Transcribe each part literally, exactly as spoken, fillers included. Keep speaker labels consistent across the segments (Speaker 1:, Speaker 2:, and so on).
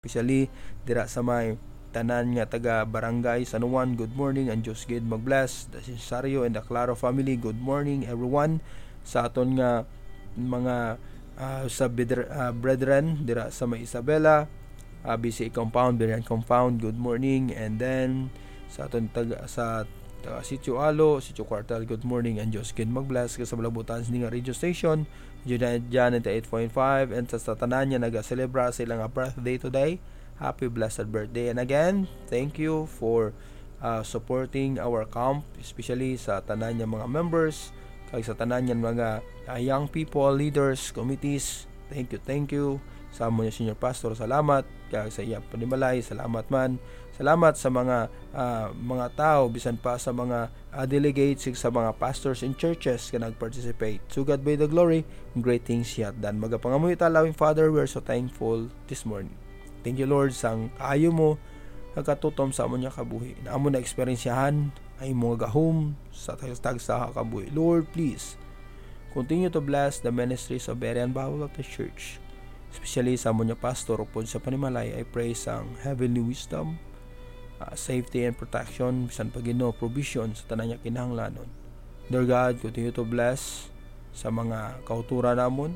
Speaker 1: especially dira sa may tanan nga taga Barangay San Juan. Good morning and Diyos gid mag-bless. The Cesario and the Claro family, good morning everyone. Sa aton nga mga uh, sa bidr- uh, brethren dira sa may Isabela, uh, B C A compound, Berian compound, good morning. And then sa aton taga sa taga Sitio Alo, Sitio Quartal, good morning and Diyos gid mag-bless. Sa malabutan sa radio station Diyan ninety-eight point five, and sa tanan niya naga-celebra sa ilang birthday today. Happy blessed birthday. And again, thank you for uh, supporting our camp, especially sa tanan niya mga members, kag sa tanan niya mga uh, young people, leaders, committees. Thank you, thank you. Sa amo niya senior pastor, salamat. Kag sa iya panimalay, salamat man. Salamat sa mga uh, mga tao, bisan pa sa mga uh, delegates, sa mga pastors in churches na nag-participate. To God be the glory, great things yet done. Magapangamuy ta, loving Father, we are so thankful this morning. Thank you, Lord, sang kaayo mo, nagkatutom sa amon niya kabuhi. Na amo na ekspersyahan ay mga gahom sa tagstag sa kabuhi. Lord, please, continue to bless the ministries of Berian Bible Baptist Church. Especially sa amon niya pastor, upod sa panimalay, I pray sang heavenly wisdom, uh, safety and protection, bisan pagino provision sa tanan niya kinahanglanon. Dear God, continue to bless sa mga kauturan namon,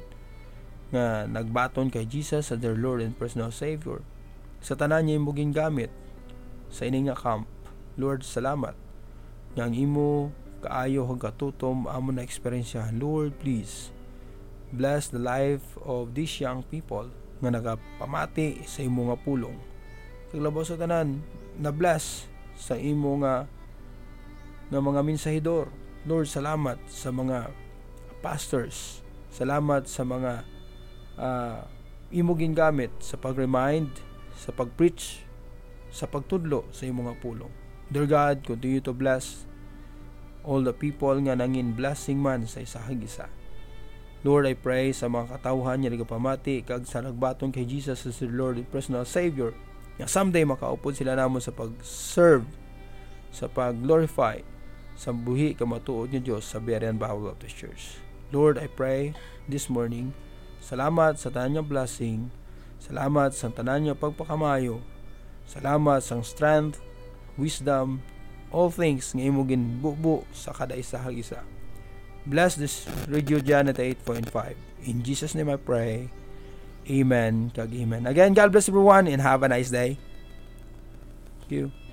Speaker 1: nga nagbaton kay Jesus as their Lord and personal Savior. Sa tanan niya imong gamit sa ining nga camp. Lord, salamat nga ang imo kaayo hang katutom amo na ekspersyahan. Lord, please bless the life of these young people nga nagapamati sa imo nga pulong. Kaglabaw sa tanan na bless sa imo nga nga mga mensahidor. Lord, salamat sa mga pastors. Salamat sa mga Uh, imo gingamit sa pag-remind, sa pag-preach, sa pagtudlo sa imo nga pulong. Dear God, continue to bless all the people nga nangin blessing man sa isa hag isa. Lord, I pray sa mga katawhan nga nagapamati kag sa nagbaton kay Jesus as their Lord and personal Savior, nga someday makaupod sila namon sa pag-serve, sa pag-glorify sa buhi kamatuod ni Dios sa Berian Bible Baptist Church. Lord, I pray this morning, salamat sa tanan niyang blessing. Salamat sa tanan niyang pagpakamayo. Salamat sa strength, wisdom, all things nga imo ginbubo sa kada isa hag isa. Bless this Radio Janet eight point five. In Jesus' name I pray. Amen kag amen. Again, God bless everyone and have a nice day. Thank you.